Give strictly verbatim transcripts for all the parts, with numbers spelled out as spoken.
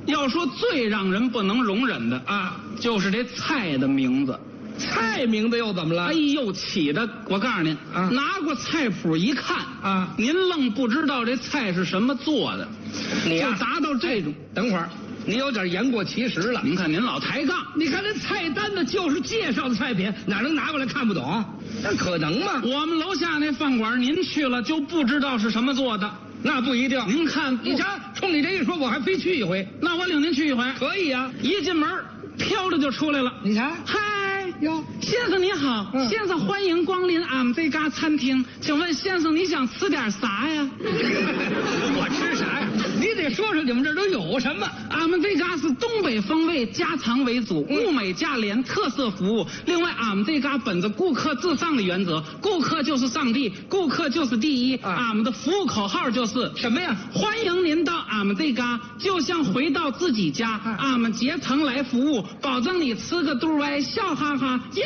要说最让人不能容忍的啊，就是这菜的名字。 菜名字又怎么了？ 哎呦，起的，我告诉您啊，拿过菜谱一看啊，您愣不知道这菜是什么做的， 你就达到这种。 等会儿，你有点言过其实了。 您看您老抬杠， 你看这菜单子就是介绍的菜品，哪能拿过来看不懂？那可能吗？ 我们楼下那饭馆，您去了就不知道是什么做的。 那不一定。 您看， 你瞧，冲你这一说，我还非去一回。 那我领您去一回。 可以啊， 一进门飘着就出来了。 你瞧， 嗨。 哟， 先生你好，嗯、先生欢迎光临俺们这家餐厅，请问先生你想吃点啥呀？ 我吃啥呀？你得说说你们这都有什么？ 俺们这家是东北风味，家常为主，物美价廉，特色服务。另外，俺们这家本着顾客至上的原则，顾客就是上帝，顾客就是第一。啊、俺们的服务口号就是什么呀？ 欢迎您到俺们这家，就像回到自己家。啊、俺们竭诚来服务，保证你吃个肚歪，笑哈哈。耶！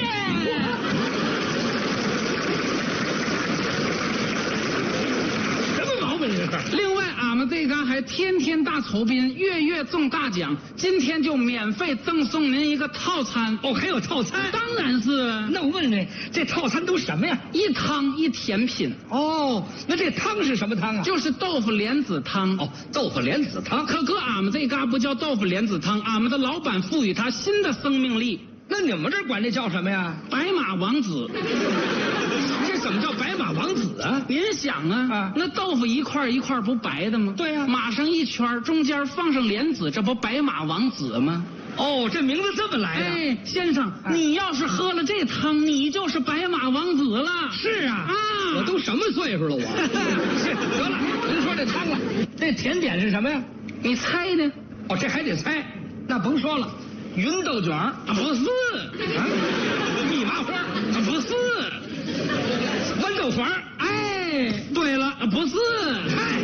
什么毛病这是？ 另外，俺们这家还天天大酬宾，月月中大奖。今天就免费赠送您一个套餐。 哦，还有套餐？ 当然是。 那我问你，这套餐都什么呀？ 一汤一甜品。 哦，那这汤是什么汤啊？ 就是豆腐莲子汤。 哦，豆腐莲子汤。 可搁俺们这家不叫豆腐莲子汤，俺们的老板赋予它新的生命力。 那你们这管这叫什么呀？ 白马王子。 这怎么叫白马王子啊？ 您想啊，啊那豆腐一块一块不白的吗？ 对呀、啊， 码上一圈，中间放上莲子，这不白马王子吗？ 哦，这名字这么来的。 哎，先生，啊、你要是喝了这汤，你就是白马王子了。 是啊， 啊， 我都什么岁数了我？得了，甭说这汤了，这甜点是什么呀？ 你猜呢？ 哦，这还得猜，那甭说了。芸豆卷啊， 不是， 啊，蜜麻花啊， 不是， 豌豆黄， 哎，对了，不是， 嗨，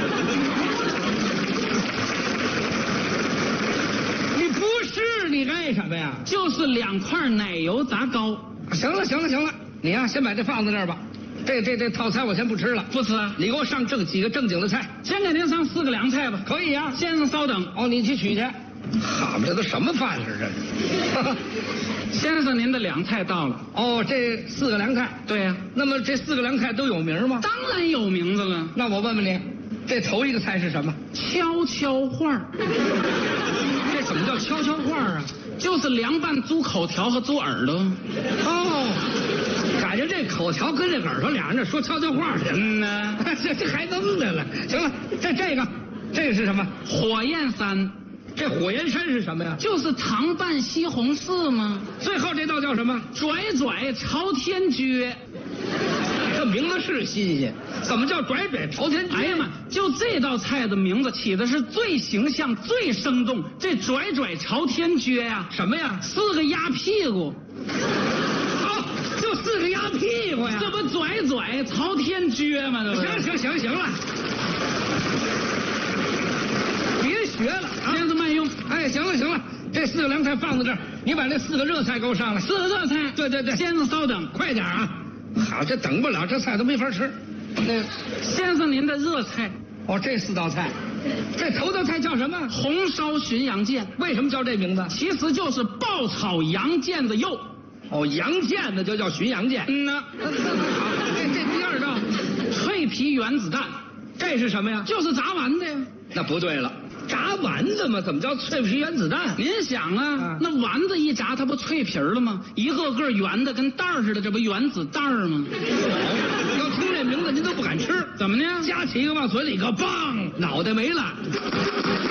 你不是，你爱什么呀？ 就是两块奶油炸糕。 行了，行了，行了，你呀、啊，先把这放在这儿吧。这这这套餐我先不吃了， 不吃啊！ 你给我上正几个正经的菜。 先给您上四个凉菜吧。 可以呀、啊， 先生稍等。 哦，你去取去。好嘛，这都什么饭是这是？ 先生，您的凉菜到了。 哦，这四个凉菜。 对呀、啊。 那么这四个凉菜都有名吗？ 当然有名字了。 那我问问你，这头一个菜是什么？ 悄悄话。 这怎么叫悄悄话啊？ 就是凉拌猪口条和猪耳朵。 哦，感觉这口条跟这耳朵俩人这说悄悄话去了。 嗯呐， 这这还弄来了。行了，这这个这个是什么？ 火焰山。 这火焰山是什么呀？ 就是糖拌西红柿吗？ 最后这道叫什么？ 拽拽朝天撅。 这名字是新鲜，怎么叫拽拽朝天撅？ 哎呀妈，就这道菜的名字起的是最形象、最生动。这拽拽朝天撅呀、啊， 什么呀？ 四个鸭屁股。 哦，就四个鸭屁股呀！ 这不拽拽朝天撅吗？这不行行行行了。别学了，啊、 先生慢用。 哎，行了行了，这四个凉菜放在这儿，你把那四个热菜给我上来。 四个热菜， 对对对， 先生稍等， 快点啊！好，这等不了，这菜都没法吃。 那先生您的热菜， 哦，这四道菜，这头道菜叫什么？ 红烧巡洋剑。 为什么叫这名字？ 其实就是爆炒羊腱子肉。 哦，羊腱子就叫巡洋剑。 嗯呐，好， 这这第二道， 脆皮原子弹， 这是什么呀？ 就是炸丸子呀。 那不对了。炸丸子嘛，怎么叫脆皮原子弹？ 您想啊，啊那丸子一炸，它不脆皮了吗？一个个圆的跟蛋儿似的，这不原子弹吗？ 要听这名字，您都不敢吃。 怎么呢？ 夹起一个往嘴里一个，棒，脑袋没了。